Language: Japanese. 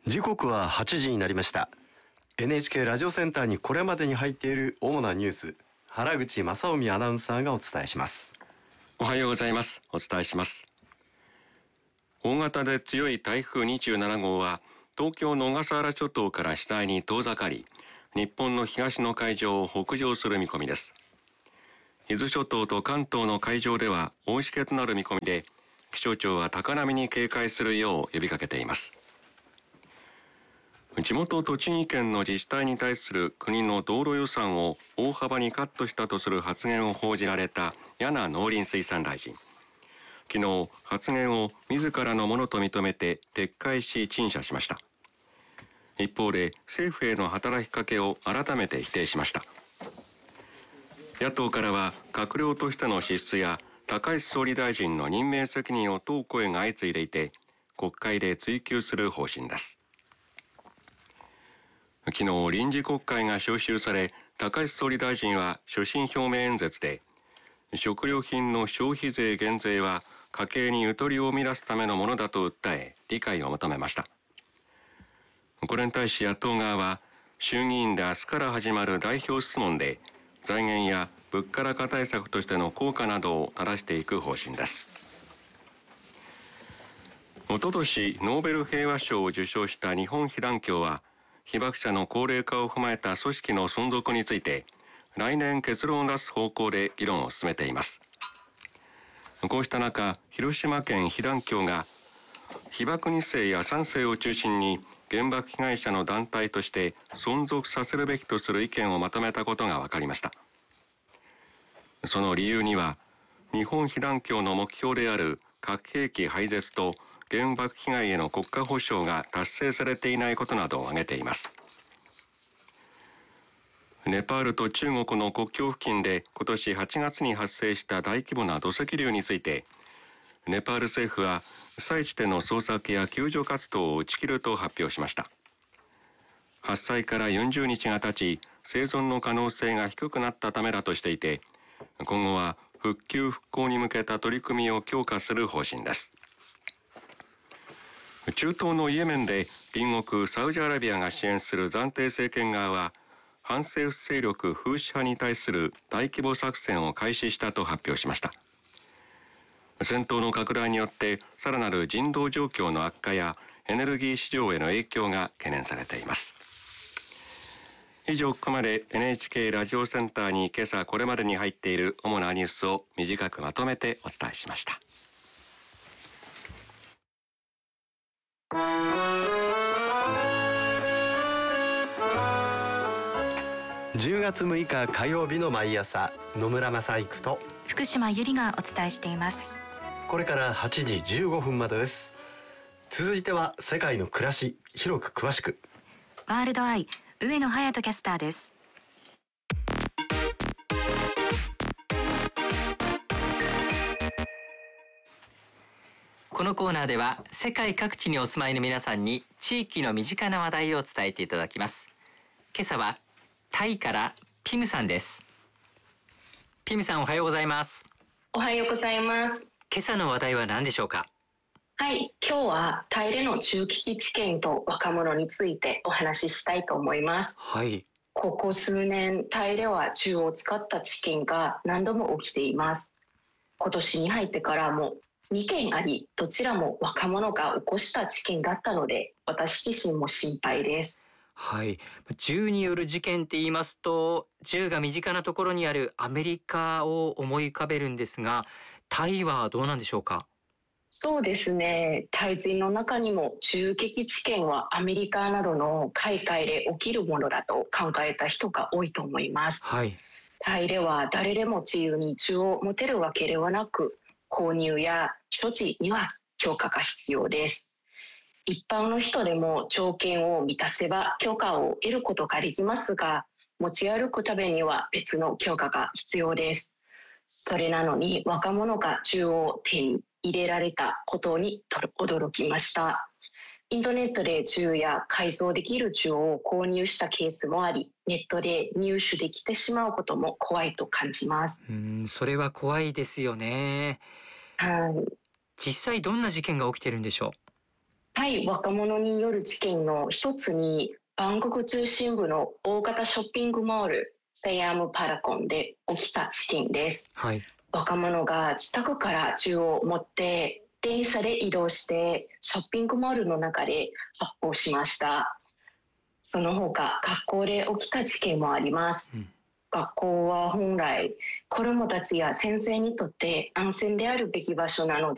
時刻は8時になりました。 NHK ラジオセンターにこれまでに入っている主なニュース、原口正臣アナウンサーがお伝えします。 おはようございます。お伝えします。大型で強い台風27号は東京の小笠原諸島から次第に遠ざかり、日本の東の海上を北上する見込みです。伊豆諸島と関東の海上では大しけとなる見込みで、気象庁は高波に警戒するよう呼びかけています。地元栃木県の自治体に対する国の道路予算を大幅にカットしたとする発言を報じられた簗農林水産大臣。昨日、発言を自らのものと認めて撤回し陳謝しました。一方で政府への働きかけを改めて否定しました。野党からは閣僚としての資質や高市総理大臣の任命責任を問う声が相次いでいて、国会で追及する方針です。昨日、臨時国会が召集され、高市総理大臣は所信表明演説で、食料品の消費税減税は家計にゆとりを生み出すためのものだと訴え、理解を求めました。これに対し野党側は、衆議院で明日から始まる代表質問で、財源や物価高対策としての効果などを正していく方針です。おととしノーベル平和賞を受賞した日本被団協は、被爆者の高齢化を踏まえた組織の存続について、来年結論を出す方向で議論を進めています。こうした中、広島県被団協が、被爆2世や3世を中心に原爆被害者の団体として存続させるべきとする意見をまとめたことが分かりました。その理由には、日本被団協の目標である核兵器廃絶と原爆被害への国家保障が達成されていないことなどを挙げています。ネパールと中国の国境付近で今年8月に発生した大規模な土石流について、ネパール政府は被災地での捜索や救助活動を打ち切ると発表しました。発災から40日が経ち、生存の可能性が低くなったためだとしていて、今後は復旧復興に向けた取り組みを強化する方針です。中東のイエメンで隣国サウジアラビアが支援する暫定政権側は、反政府勢力フーシ派に対する大規模作戦を開始したと発表しました。戦闘の拡大によってさらなる人道状況の悪化やエネルギー市場への影響が懸念されています。以上、ここまで NHK ラジオセンターに今朝これまでに入っている主なニュースを短くまとめてお伝えしました。 10月6日火曜日の毎朝、野村正育と福島由里がお伝えしています。 これから8時15分までです。続いては世界の暮らし、広く詳しくワールドアイ、上野隼人キャスターです。 このコーナーでは世界各地にお住まいの皆さんに地域の身近な話題を伝えていただきます。今朝はタイからピムさんです。ピムさん、おはようございます。 おはようございます。 今朝の話題は何でしょうか？ はい、今日はタイでの中危機知見と若者についてお話ししたいと思います。 はい。 ここ数年、タイでは銃を使った知見が何度も起きています。今年に入ってからも2件あり、どちらも若者が起こした知見だったので、私自身も心配です。 はい。銃による事件って言いますと、銃が身近なところにあるアメリカを思い浮かべるんですが、タイはどうなんでしょうか？ そうですね。タイ人の中にも銃撃事件はアメリカなどの海外で起きるものだと考えた人が多いと思います。 はい。 タイでは誰でも自由に銃を持てるわけではなく、購入や所持には許可が必要です。一般の人でも条件を満たせば許可を得ることができますが、持ち歩くためには別の許可が必要です。それなのに若者が銃を手に入れられたことに驚きました。インターネットで銃や改造できる銃を購入したケースもあり、ネットで入手できてしまうことも怖いと感じます。 それは怖いですよね。 はい。 実際どんな事件が起きてるんでしょう？ はい、若者による事件の一つに、バンコク中心部の大型ショッピングモール、セアムパラコンで起きた事件です。 はい。 若者が自宅から銃を持って電車で移動してショッピングモールの中で発砲しました。その他、学校で起きた事件もあります。学校は本来子どもたちや先生にとって安全であるべき場所なので、